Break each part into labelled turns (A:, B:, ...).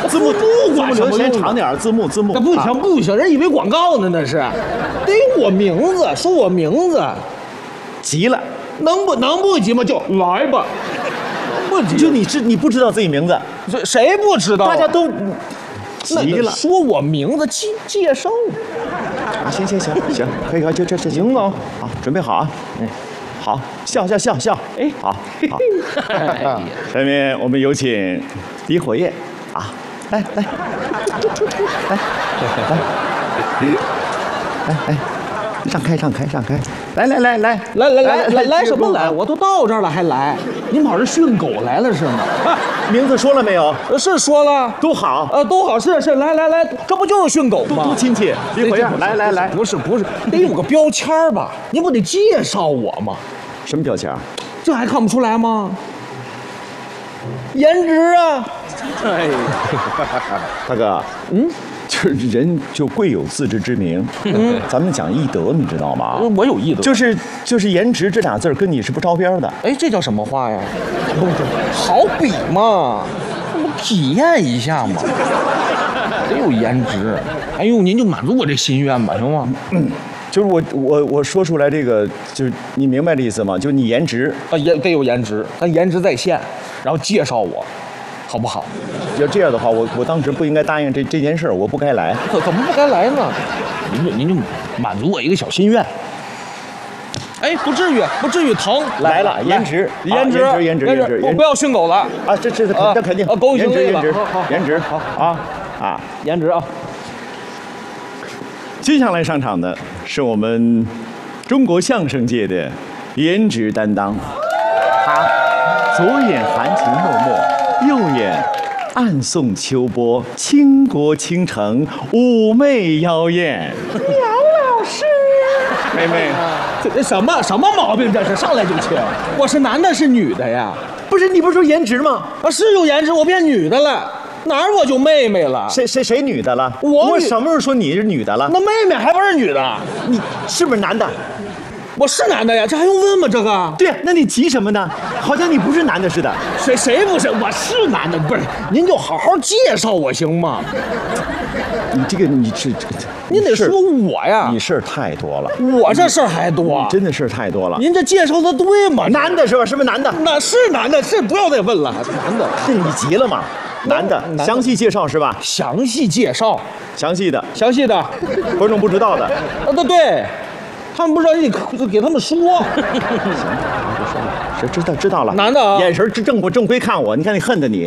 A: 字幕
B: 管什么
A: 留时间
B: 用
A: 长点，字幕。
B: 那不行不行，人以为广告呢，那是得有我名字，说我名字，
A: 急了，
B: 能不急吗？就来吧，不急。
A: 就你不知道自己名字，
B: 谁不知道？
A: 大家都
B: 那
A: 急了。
B: 说我名字介绍。
A: 啊，行，可以，就这行了，好，准备好啊，好，笑，哎，好，下面我们有请李火焰啊，来，让开，
B: 来什么来？我都到这儿了还来？您跑这训狗来了是吗？
A: 名字说了没有？
B: 是说了，
A: 都好，
B: 都好，是，来，这不就是训狗吗？
A: 都亲切。李火焰，来，
B: 不是，得有个标签吧？您不得介绍我吗？
A: 什么标签？
B: 这还看不出来吗？颜值啊！
A: 哎，大哥，就是人就贵有自知之明，咱们讲义德，你知道吗？
B: 我有义德，
A: 就是颜值这俩字儿跟你是不着边的。
B: 哎，这叫什么话呀？好比嘛，我体验一下嘛，得有颜值。哎呦，您就满足我这心愿吧，行吗？
A: 就是我说出来这个，就是你明白这意思吗？就是你颜值
B: 啊，也得有颜值，咱颜值在线，然后介绍我，好不好？
A: 要这样的话，我当时不应该答应这件事儿，我不该来。
B: 怎么不该来呢？您就满足我一个小心愿。哎，不至于疼。
A: 来了，颜值，
B: 我不要训狗了
A: 啊！这肯定
B: 狗行了，
A: 颜值好啊，
B: 颜值啊！
A: 接下来上场的是我们中国相声界的颜值担当，他左眼含情脉脉，右眼暗送秋波，倾国倾城，妩媚妖艳。
B: 杨老师啊，
A: 妹妹，
B: 这什么毛病？这是上来就亲？我是男的，是女的呀？
A: 不是你不是说颜值吗？
B: 啊，是有颜值，我变女的了。哪儿我就妹妹了？
A: 谁女的了？
B: 我
A: 什么时候说你是女的了？
B: 那妹妹还不是女的？
A: 你是不是男的？
B: 我是男的呀，这还用问吗？这个？
A: 对，那你急什么呢？好像你不是男的似的。
B: 谁不是？我是男的，不是？您就好好介绍我行吗？
A: 你这个
B: 您得说我呀。
A: 你事儿太多了。
B: 我这事儿还多，
A: 真的事儿太多了。
B: 您这介绍的对吗？
A: 男的是吧？是不是男的？
B: 那是男的，是不要再问了，男的。
A: 是你急了吗？男的，详细介绍是吧？
B: 详细介绍，
A: 详细的，观众不知道的。
B: 啊，对，他们不知道，你给他们说。
A: 行，知道了。
B: 男的啊，
A: 眼神正规看我，你看你恨的你。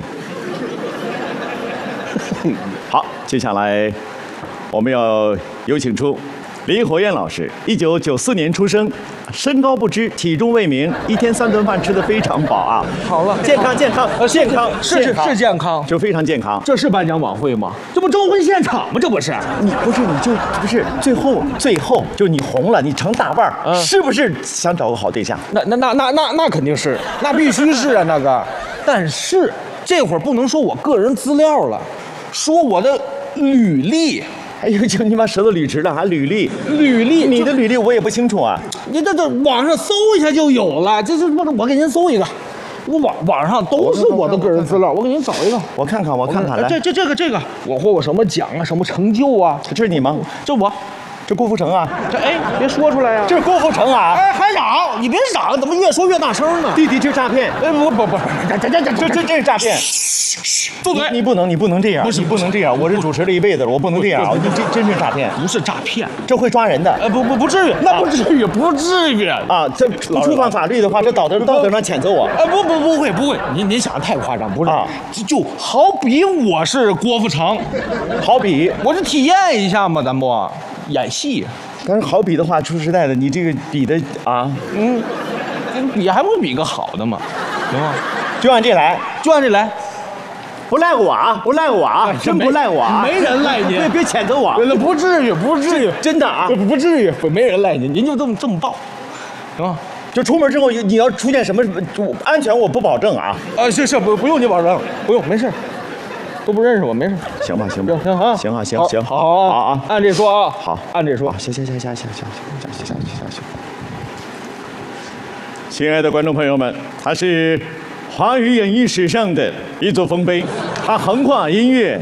A: 好，接下来我们要有请出李火焰老师，1994年出生，身高不知，体重未明，一天3顿饭吃得非常饱啊。
B: 好了，
A: 健康，
B: 是健康，
A: 就非常健康。
B: 这是颁奖晚会吗？这不征婚现场吗？这不是？
A: 你不是最后就是你红了，你成大腕儿，是不是想找个好对象？
B: 那肯定是，那必须是啊，那个。但是这会儿不能说我个人资料了，说我的履历。
A: 哎呦，就你把舌头捋直了，还履历，你的履历我也不清楚啊。
B: 你这网上搜一下就有了，这是我给您搜一个，我网上都是我的个人资料，我给您找一个，
A: 我看看，来，
B: 这个，我获过什么奖啊，什么成就啊？
A: 这是你吗？
B: 这我。
A: 这郭富城啊，
B: 别说出来呀！
A: 这是郭富城啊！
B: 哎，还嚷，你别嚷，怎么越说越大声呢？
A: 弟弟，这是诈骗！
B: 哎，不，
A: 这是诈骗！
B: 住嘴！
A: 你不能这样，你不能这样！我是主持了一辈子了，我不能这样！你这真是诈骗！
B: 不是诈骗，
A: 这会抓人的！
B: 不至于，那不至于
A: 啊！这不触犯法律的话，这道德上谴责我！
B: 不会，您想的太夸张，不是啊？就好比我是郭富城，
A: 好比
B: 我是体验一下嘛，咱不。演戏，
A: 但是好比的话，说实在的，你这个比的啊，
B: 比还不比个好的嘛，行吗？
A: 就按这来，不赖我啊，真不赖我啊，
B: 没人赖您，
A: 别谴责我，
B: 不至于，
A: 真的啊，
B: 不至于，没人赖您，您就这么报，行吗？
A: 就出门之后，你要出现什么安全，我不保证啊。
B: 是不用你保证，不用，没事。都不认识我，没事。
A: 行吧，行，
B: 好，按这说啊，
A: 好，
B: 按这说。
A: 行。亲爱的观众朋友们，他是华语演艺史上的一座丰碑，他横跨音乐、